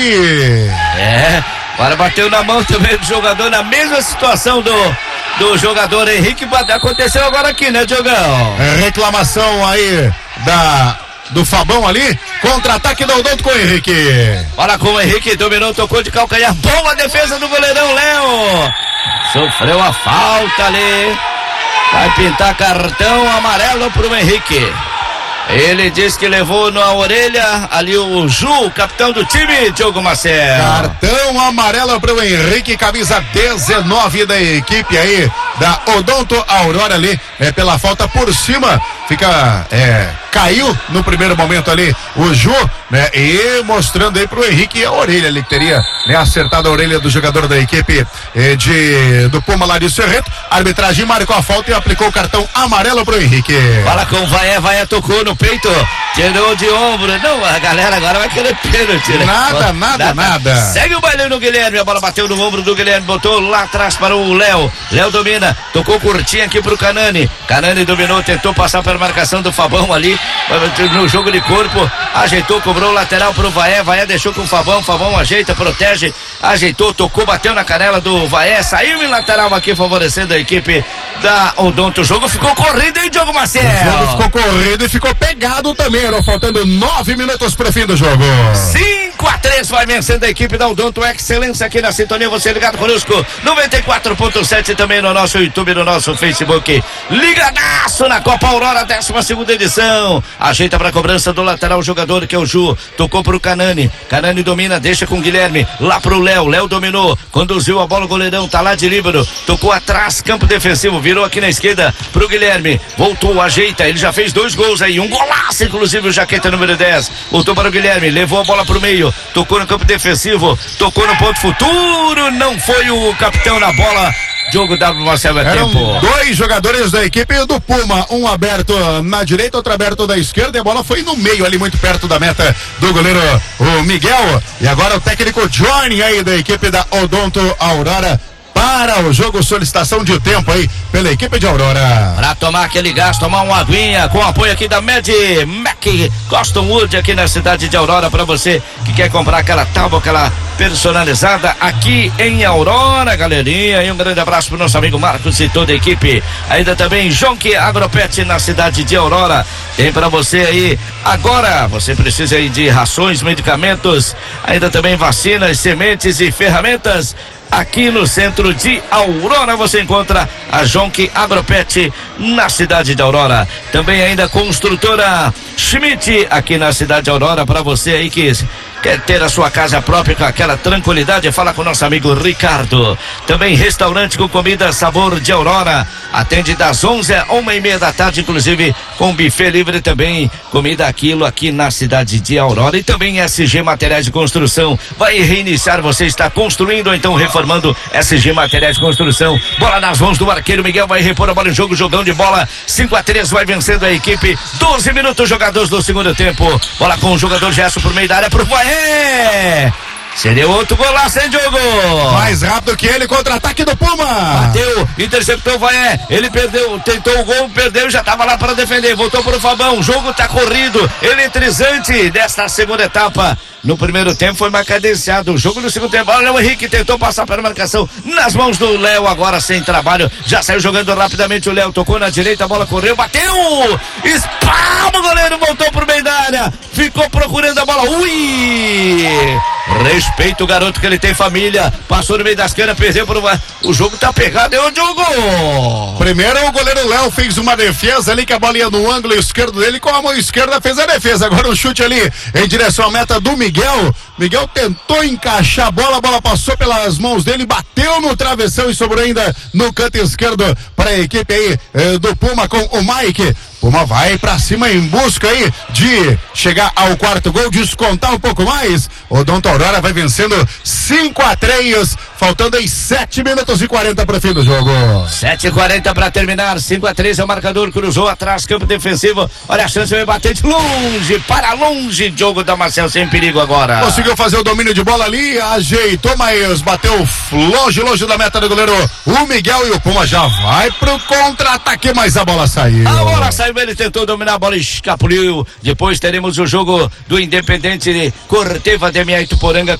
aí. Agora bateu na mão também do jogador, na mesma situação do jogador Henrique. Aconteceu agora aqui, né, Diogão? Reclamação aí do Fabão ali, contra-ataque do Odonto com o Henrique. Olha como o Henrique dominou, tocou de calcanhar, boa defesa do goleirão Léo. Sofreu a falta ali, vai pintar cartão amarelo pro Henrique. Ele disse que levou na orelha ali o Ju, capitão do time, Diogo Marcel. Cartão amarelo para o Henrique, camisa 19 da equipe aí da Odonto Aurora ali, pela falta por cima, caiu no primeiro momento ali o Ju, né? E mostrando aí pro Henrique a orelha ali, que teria, né, acertado a orelha do jogador da equipe do Puma lá de Serreto. A arbitragem marcou a falta e aplicou o cartão amarelo pro Henrique. Fala com o Vaé tocou no peito, tirou de ombro. Não, a galera agora vai querer pênalti, né? Nada. Segue o baile no Guilherme, a bola bateu no ombro do Guilherme, botou lá atrás para o Léo. Léo domina, tocou curtinho aqui pro Canani. Canani dominou, tentou passar pela marcação do Fabão ali, no jogo de corpo, ajeitou, cobrou o lateral pro Vaé deixou com o Fabão ajeita, protege, ajeitou, tocou, bateu na canela do Vaé, saiu em lateral aqui, favorecendo a equipe da Odonto. O jogo ficou corrido, hein, Diogo Marcel? O jogo ficou corrido e ficou pegado também, faltando 9 minutos pro fim do jogo. 5-3 vai vencendo a equipe da Odonto, excelência aqui na sintonia, você ligado conosco, 94.7 também no nosso YouTube, no nosso Facebook, ligadaço na Copa Aurora, 12ª edição, ajeita pra cobrança do lateral, o jogador que é o Ju, tocou pro Canani domina, deixa com o Guilherme, lá pro Léo dominou, conduziu a bola, o goleirão tá lá de líbero, tocou atrás, campo defensivo, virou aqui na esquerda pro Guilherme, voltou, ajeita, ele já fez 2 gols aí, um golaço inclusive o jaqueta número 10, voltou para o Guilherme, levou a bola pro meio, tocou no campo defensivo, tocou no ponto futuro, não foi o capitão na bola. Diogo W. Marcelo, Eram tempo. 2 jogadores da equipe do Puma, um aberto na direita, outro aberto da esquerda, e a bola foi no meio ali, muito perto da meta do goleiro o Miguel, e agora o técnico Johnny aí da equipe da Odonto Aurora para o jogo, solicitação de tempo aí pela equipe de Aurora. Para tomar aquele gás, tomar uma aguinha, com apoio aqui da Mac Custom Wood aqui na cidade de Aurora, para você que quer comprar aquela tábua, aquela personalizada aqui em Aurora, galerinha. E um grande abraço pro nosso amigo Marcos e toda a equipe. Ainda também Jonque Agropet na cidade de Aurora. Tem para você aí agora, você precisa aí de rações, medicamentos, ainda também vacinas, sementes e ferramentas. Aqui no centro de Aurora você encontra a Jonque Agropet na cidade de Aurora. Também ainda construtora Schmidt aqui na cidade de Aurora, para você aí que quer ter a sua casa própria com aquela tranquilidade, fala com o nosso amigo Ricardo. Também restaurante com comida sabor de Aurora, atende das 11 a 1:30 da tarde, inclusive com buffet livre também, comida aquilo aqui na cidade de Aurora. E também SG Materiais de Construção, vai reiniciar, você está construindo ou então reformando, SG Materiais de Construção, bola nas mãos do arqueiro Miguel, vai repor a bola em jogo, jogão de bola, 5-3 vai vencendo a equipe, 12 minutos jogadores do segundo tempo, bola com o jogador Gerson por meio da área pro Vaé. Seria outro golaço, hein, Diogo? Mais rápido que ele, contra-ataque do Puma. Bateu, interceptou o Vaé, ele perdeu, tentou o gol, perdeu, já estava lá para defender, voltou para o Fabão, o jogo tá corrido, eletrizante desta segunda etapa. No primeiro tempo foi mais cadenciado o jogo, no segundo tempo, olha o Henrique tentou passar pela marcação, nas mãos do Léo, agora sem trabalho, já saiu jogando rapidamente o Léo, tocou na direita, a bola correu, bateu, espalma o goleiro, voltou pro meio da área, ficou procurando a bola, respeita o garoto que ele tem família, passou no meio das canas, perdeu por uma... O jogo tá pegado, é o Diogo. Primeiro o goleiro Léo fez uma defesa ali, que a bola ia no ângulo esquerdo dele, com a mão esquerda fez a defesa, agora o chute ali em direção à meta do Miguel tentou encaixar a bola passou pelas mãos dele, bateu no travessão e sobrou ainda no canto esquerdo para a equipe aí do Puma com o Mike. Puma vai pra cima em busca aí de chegar ao quarto gol, descontar um pouco mais. O Odonto Aurora vai vencendo 5-3, faltando aí 7 minutos e 40 para o fim do jogo. 7:40 para terminar, 5-3 é o marcador, cruzou atrás, campo defensivo, olha a chance, vai bater de longe, para longe, Diogo da Marcel sem perigo agora. Conseguiu fazer o domínio de bola ali, ajeitou, mas bateu longe da meta do goleiro o Miguel, e o Puma já vai pro contra-ataque, mas a bola saiu. A bola saiu, ele tentou dominar a bola, escapuliu. Depois teremos o jogo do Independente de Corteva de Ituporanga